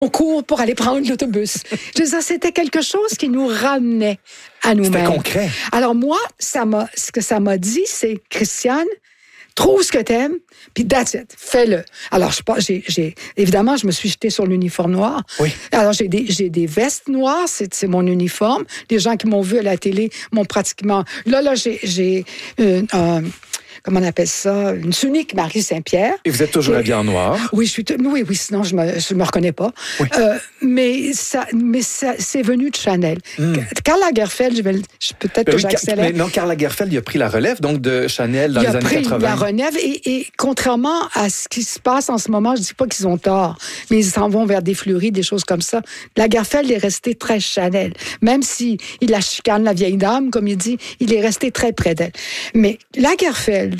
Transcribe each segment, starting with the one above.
on court pour aller prendre l'autobus. Je veux dire, c'était quelque chose qui nous ramenait à nous-mêmes. C'était concret. Alors moi, ce que ça m'a dit, c'est, Christiane, trouve ce que t'aimes, puis that's it, fais-le. Alors, évidemment, je me suis jetée sur l'uniforme noir. Oui. Alors, j'ai des vestes noires, c'est mon uniforme. Les gens qui m'ont vu à la télé m'ont pratiquement... Là, j'ai comment on appelle ça? Une tunique Marie Saint-Pierre. Et vous êtes toujours habillée en noir. Oui, oui, sinon je me reconnais pas. Oui. Mais ça, c'est venu de Chanel. Karl Lagerfeld, peut-être que j'accélère. Mais non, Karl Lagerfeld, il a pris la relève donc de Chanel dans les années 80. Il a pris la relève et contrairement à ce qui se passe en ce moment, je dis pas qu'ils ont tort, mais ils s'en vont vers des fleuris, des choses comme ça. Lagerfeld est resté très Chanel. Même si il la chicane, la vieille dame, comme il dit, il est resté très près d'elle. Mais Lagerfeld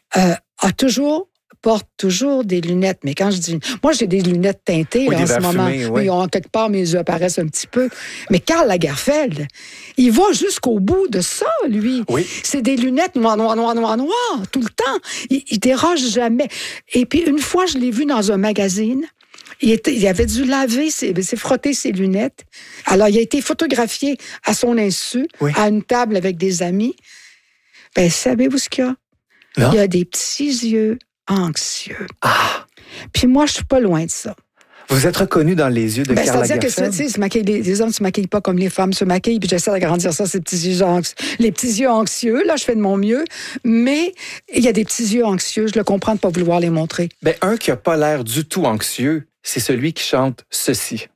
porte toujours des lunettes. Mais quand je dis... Moi, j'ai des lunettes teintées oui, là, en ce moment. Fumés, oui. En quelque part, mes yeux apparaissent un petit peu. Mais Karl Lagerfeld, il va jusqu'au bout de ça, lui. Oui. C'est des lunettes noires, tout le temps. Il déroge jamais. Et puis, une fois, je l'ai vu dans un magazine. Il avait dû laver, frotter ses lunettes. Alors, il a été photographié à son insu, à une table avec des amis. Ben, savez-vous ce qu'il y a? Non. Il y a des petits yeux anxieux. Ah! Puis moi, je suis pas loin de ça. Vous êtes reconnu dans les yeux de Karl Lagerfeld? C'est-à-dire que les hommes ne se maquillent pas comme les femmes se maquillent, puis j'essaie d'agrandir ça, ces petits yeux anxieux. Les petits yeux anxieux, là, je fais de mon mieux, mais il y a des petits yeux anxieux, je le comprends de ne pas vouloir les montrer. Ben, un qui n'a pas l'air du tout anxieux, c'est celui qui chante ceci.